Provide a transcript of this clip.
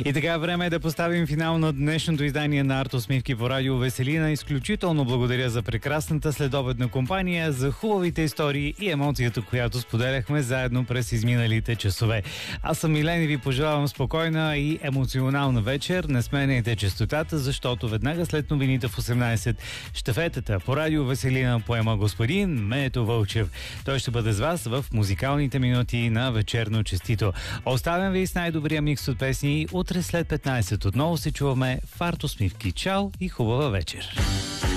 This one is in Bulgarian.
И така, време е да поставим финал на днешното издание на Артусмивки по радио Веселина. Изключително благодаря за прекрасната следобедна компания, за хубавите истории и емоцията, която споделяхме заедно през изминалите часове. Аз съм Милен и ви пожелавам спокойна и емоционална вечер. Не сменяйте честотата, защото веднага след новините в 18 щафетата по радио Веселина поема господин Мето Вълчев. Той ще бъде с вас в музикалните минути на вечерно честито. Оставям ви с най-добрия микс от песни. Утре след 15 отново се чуваме в Артусмивки. Чао и хубава вечер!